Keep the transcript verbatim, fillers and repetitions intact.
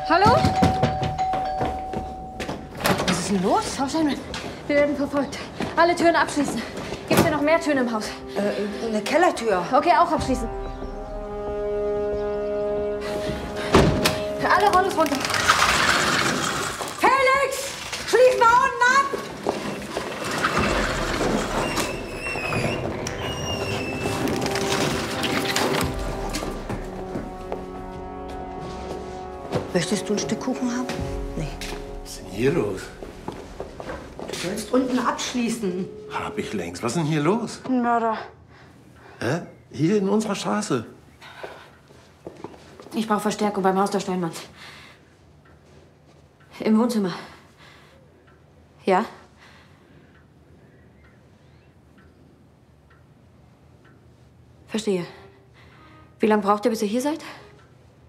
Hallo? Was ist denn los? Frau Steinmann, wir werden verfolgt. Alle Türen abschließen. Gibt es denn noch mehr Türen im Haus? Äh, eine Kellertür. Okay, auch abschließen. Alle Rollos runter. Felix! Schließ mal unten ab! Möchtest du ein Stück Kuchen haben? Nee. Was ist denn hier los? Du sollst unten abschließen. Hab ich längst. Was ist denn hier los? Ein Mörder. Hä? Hier in unserer Straße? Ich brauche Verstärkung beim Haus der Steinmanns. Im Wohnzimmer. Ja? Verstehe. Wie lange braucht ihr, bis ihr hier seid?